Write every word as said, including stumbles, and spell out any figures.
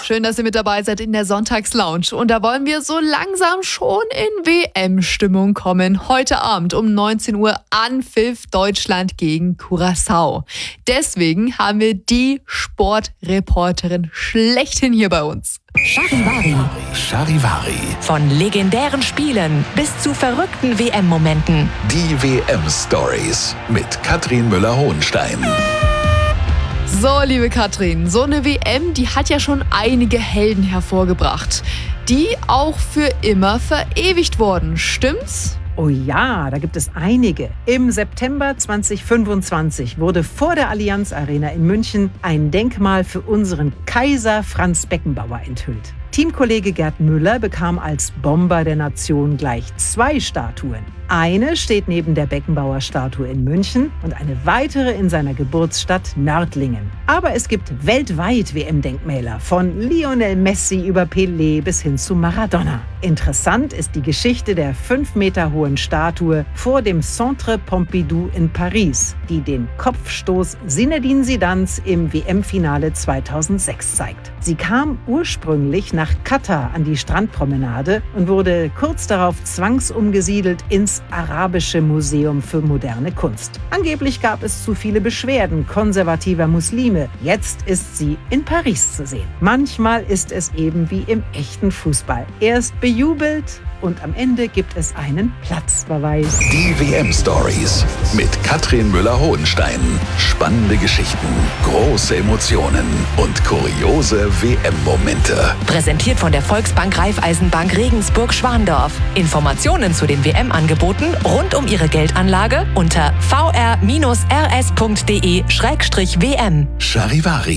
Schön, dass ihr mit dabei seid in der Sonntagslounge. Und da wollen wir so langsam schon in W M-Stimmung kommen. Heute Abend um neunzehn Uhr Anpfiff Deutschland gegen Curaçao. Deswegen haben wir die Sportreporterin schlechthin hier bei uns. Charivari. Charivari. Von legendären Spielen bis zu verrückten W M-Momenten. Die W M-Stories mit Katrin Müller-Hohenstein. So, liebe Katrin, so eine W M, die hat ja schon einige Helden hervorgebracht, die auch für immer verewigt wurden. Stimmt's? Oh ja, da gibt es einige. Im September zweitausendfünfundzwanzig wurde vor der Allianz Arena in München ein Denkmal für unseren Kaiser Franz Beckenbauer enthüllt. Teamkollege Gerd Müller bekam als Bomber der Nation gleich zwei Statuen. Eine steht neben der Beckenbauer-Statue in München und eine weitere in seiner Geburtsstadt Nördlingen. Aber es gibt weltweit W M-Denkmäler, von Lionel Messi über Pelé bis hin zu Maradona. Interessant ist die Geschichte der fünf Meter hohen Statue vor dem Centre Pompidou in Paris, die den Kopfstoß Zinedine Zidans im W M-Finale zweitausendsechs zeigt. Sie kam ursprünglich nach Katar an die Strandpromenade und wurde kurz darauf zwangsumgesiedelt ins Arabische Museum für moderne Kunst. Angeblich gab es zu viele Beschwerden konservativer Muslime. Jetzt ist sie in Paris zu sehen. Manchmal ist es eben wie im echten Fußball. Erst bejubelt und am Ende gibt es einen Platzverweis. Die W M-Stories mit Katrin Müller-Hohenstein. Spannende Geschichten, große Emotionen und kuriose W M-Momente. Präsentiert von der Volksbank Raiffeisenbank Regensburg-Schwandorf. Informationen zu den W M-Angeboten rund um Ihre Geldanlage unter v r bindestrich r s punkt d e slash w m. Charivari.